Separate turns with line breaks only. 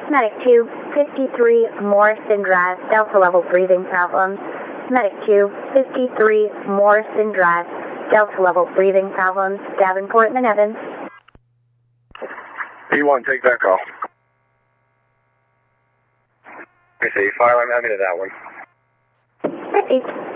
Medic 2, 53 Morrison Drive, Delta level breathing problems. Medic 2, 53 Morrison Drive, Delta level breathing problems, Davenport and Evans.
P1, take that call. I say, fire, I'm having to that one.
Repeat.